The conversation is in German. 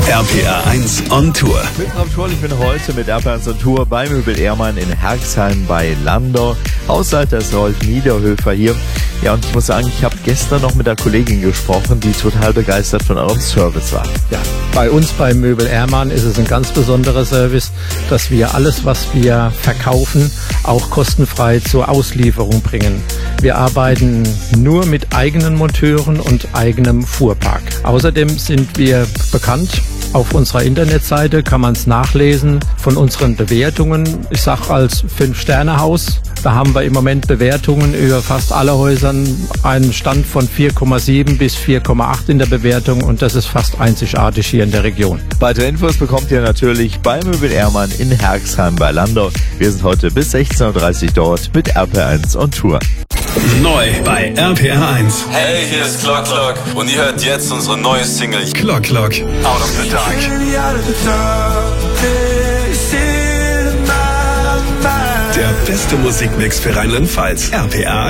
RPA 1 on Tour. Ich bin drauf Tour, ich bin heute mit RPA 1 on Tour bei Möbel Ehrmann in Herxheim bei Landau. Hausleiter ist Rolf Niederhöfer hier. Ja, und ich muss sagen, ich habe gestern noch mit der Kollegin gesprochen, die total begeistert von eurem Service war. Ja, bei uns bei Möbel Ehrmann ist es ein ganz besonderer Service, dass wir alles, was wir verkaufen, auch kostenfrei zur Auslieferung bringen. Wir arbeiten nur mit eigenen Monteuren und eigenem Fuhrpark. Außerdem sind wir bekannt. Auf unserer Internetseite kann man es nachlesen von unseren Bewertungen. Ich sage als 5-Sterne-Haus. Da haben wir im Moment Bewertungen über fast alle Häusern, einen Stand von 4,7 bis 4,8 in der Bewertung, und das ist fast einzigartig hier in der Region. Weitere Infos bekommt ihr natürlich bei Möbel Ehrmann in Herxheim bei Landau. Wir sind heute bis 16:30 Uhr dort mit RPA 1 on Tour. Neu bei RPA 1. Hey, hier ist Clock Clock und ihr hört jetzt unsere neue Single Clock Clock, Out of the Dark. Der beste Musikmix für Rheinland-Pfalz. RPA